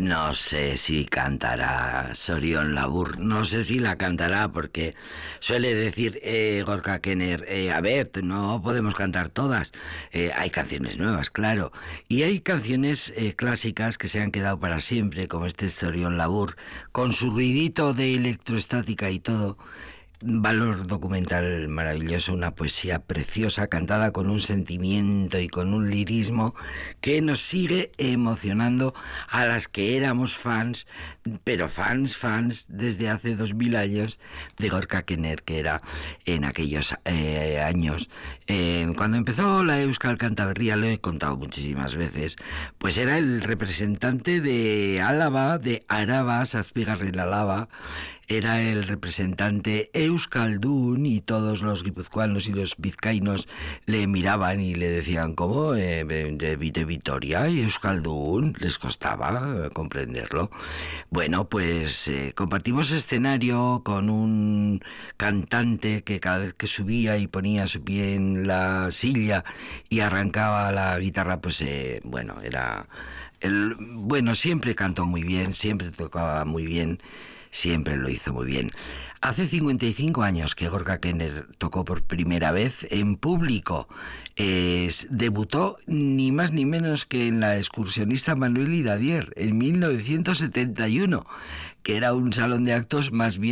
No sé si cantará Sorión Labur, no sé si la cantará porque suele decir Gorka Kenner, a ver, no podemos cantar todas, hay canciones nuevas, claro, y hay canciones clásicas que se han quedado para siempre, como este Sorión Labur, con su ruidito de electroestática y todo. Valor documental maravilloso, una poesía preciosa cantada con un sentimiento y con un lirismo que nos sigue emocionando a las que éramos fans, pero fans desde hace 2000 años de Gorka Kenner, que era en aquellos años. Cuando empezó la Euskal Cantaberria, lo he contado muchísimas veces, pues era el representante de Álava, de Araba, Zazpigarren-Alaba, era el representante euskaldun y todos los guipuzcoanos y los vizcaínos le miraban y le decían ¿cómo? De Vitoria y euskaldun, les costaba comprenderlo. Bueno, pues compartimos escenario con un cantante que cada vez que subía y ponía su pie en la silla y arrancaba la guitarra, pues bueno, era... bueno, siempre cantó muy bien, siempre tocaba muy bien, siempre lo hizo muy bien. Hace 55 años que Gorka Kenner tocó por primera vez en público. Debutó ni más ni menos que en La excursionista Manuel Iradier en 1971, que era un salón de actos más bien